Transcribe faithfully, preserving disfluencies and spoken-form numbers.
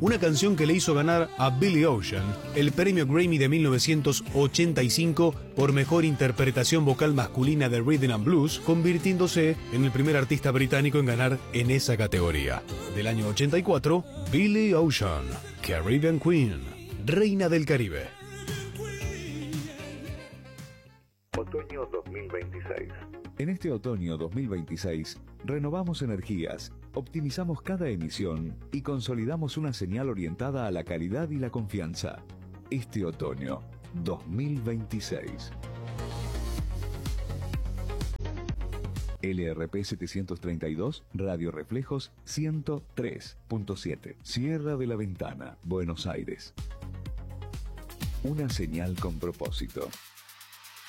una canción que le hizo ganar a Billy Ocean el premio Grammy de mil novecientos ochenta y cinco por mejor interpretación vocal masculina de Rhythm and Blues, convirtiéndose en el primer artista británico en ganar en esa categoría. Del año ochenta y cuatro, Billy Ocean, Caribbean Queen, Reina del Caribe. Otoño dos mil veintiséis. En este otoño dos mil veintiséis, renovamos energías, optimizamos cada emisión y consolidamos una señal orientada a la calidad y la confianza. Este otoño dos mil veintiséis. L R P setecientos treinta y dos, Radio Reflejos ciento tres punto siete. Sierra de la Ventana, Buenos Aires. Una señal con propósito.